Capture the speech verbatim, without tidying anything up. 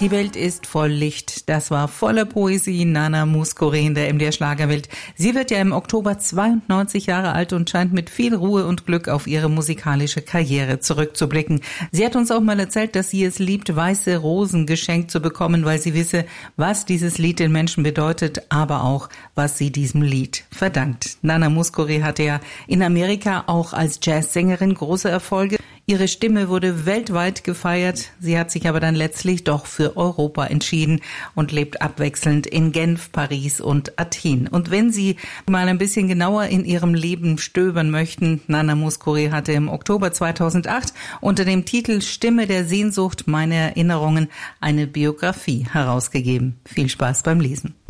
Die Welt ist voll Licht. Das war voller Poesie Nana Mouskouri in der M D R Schlagerwelt. Sie wird ja im Oktober zweiundneunzig Jahre alt und scheint mit viel Ruhe und Glück auf ihre musikalische Karriere zurückzublicken. Sie hat uns auch mal erzählt, dass sie es liebt, weiße Rosen geschenkt zu bekommen, weil sie wisse, was dieses Lied den Menschen bedeutet, aber auch, was sie diesem Lied verdankt. Nana Mouskouri hatte ja in Amerika auch als Jazzsängerin große Erfolge. Ihre Stimme wurde weltweit gefeiert. Sie hat sich aber dann letztlich doch für Europa entschieden und lebt abwechselnd in Genf, Paris und Athen. Und wenn Sie mal ein bisschen genauer in ihrem Leben stöbern möchten, Nana Mouskouri hatte im Oktober zweitausendacht unter dem Titel Stimme der Sehnsucht, meine Erinnerungen eine Biografie herausgegeben. Viel Spaß beim Lesen.